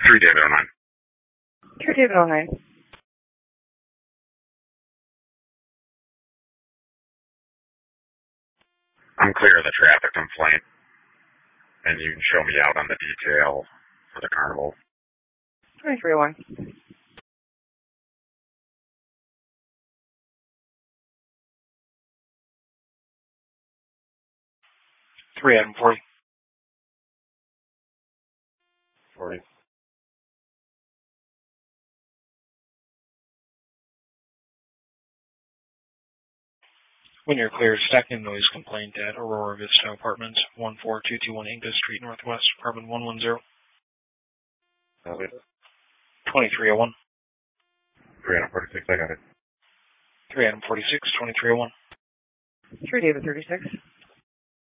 3 David 09. 3 David 09. I'm clear of the traffic complaint, and you can show me out on the detail for the carnival. 2301. 3 Adam 40. 40. When you're clear, stacking noise complaint at Aurora Vista Apartments, 14221 English Street Northwest, apartment 110. 2301. 3 Adam 46, I got it. 3 Adam 46, 2301. 3 David 36.